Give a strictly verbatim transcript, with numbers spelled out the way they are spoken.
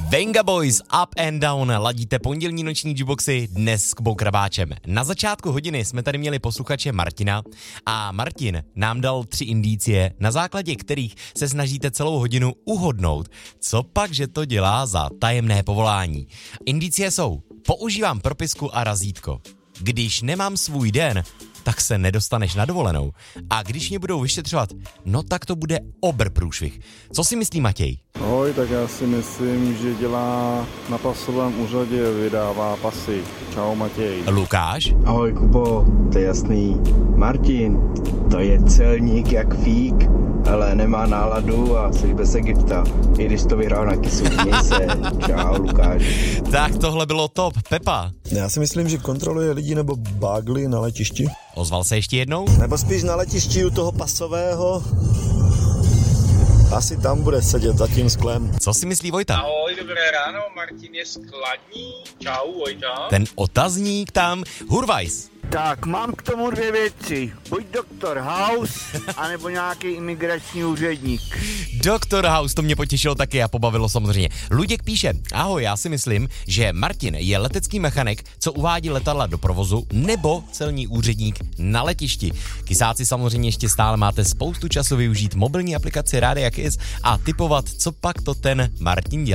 Venga Boys, Up and Down, ladíte pondělní noční jukeboxy dnes s Kubou Krabáčem. Na začátku hodiny jsme tady měli posluchače Martina a Martin nám dal tři indicie, na základě kterých se snažíte celou hodinu uhodnout, co pak, že to dělá za tajemné povolání. Indicie jsou: používám propisku a razítko. Když nemám svůj den, tak se nedostaneš na dovolenou. A když mě budou vyšetřovat, no tak to bude obr průšvih. Co si myslí Matěj? Ahoj, tak já si myslím, že dělá na pasovém úřadě, vydává pasy. Čau Matěj. Lukáš? Ahoj Kubo, to je jasný. Martin, to je celník jak fík, ale nemá náladu a slíbe se gifta. I když to vyhrál na kysu, měj se. Čau Lukáš. Tak tohle bylo top. Pepa? Já si myslím, že kontroluje lidi nebo bágly na letišti. Ozval se ještě jednou? Nebo spíš na letišti u toho pasového. Asi tam bude sedět za tím sklem. Co si myslí Vojta? Ahoj, dobré ráno, Martin je skladní. Čau, Vojta. Ten otazník tam. Hurvajs. Tak, mám k tomu dvě věci. Buď doktor House, anebo nějaký imigrační úředník. doktor House, to mě potěšilo taky a pobavilo samozřejmě. Luděk píše: ahoj, já si myslím, že Martin je letecký mechanik, co uvádí letadla do provozu, nebo celní úředník na letišti. Kysáci, samozřejmě ještě stále máte spoustu času využít mobilní aplikaci Rádia Kiss a tipovat, co pak to ten Martin dělá.